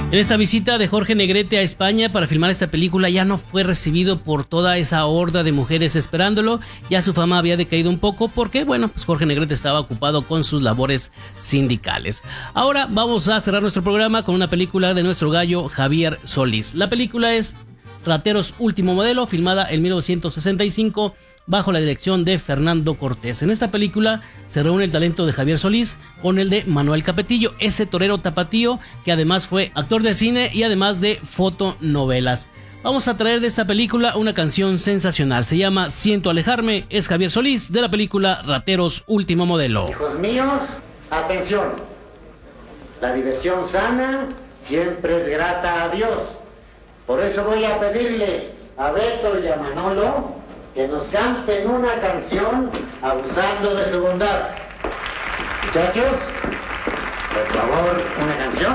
En esta visita de Jorge Negrete a España para filmar esta película ya no fue recibido por toda esa horda de mujeres esperándolo, ya su fama había decaído un poco porque, bueno, pues Jorge Negrete estaba ocupado con sus labores sindicales. Ahora vamos a cerrar nuestro programa con una película de nuestro gallo Javier Solís. La película es Rateros Último Modelo, filmada en 1965 bajo la dirección de Fernando Cortés. En esta película se reúne el talento de Javier Solís con el de Manuel Capetillo, ese torero tapatío que además fue actor de cine y además de fotonovelas. Vamos a traer de esta película una canción sensacional, se llama Siento Alejarme, es Javier Solís de la película Rateros Último Modelo. Hijos míos, atención, la diversión sana siempre es grata a Dios, por eso voy a pedirle a Beto y a Manolo que nos canten una canción abusando de su bondad. Muchachos, por favor, una canción.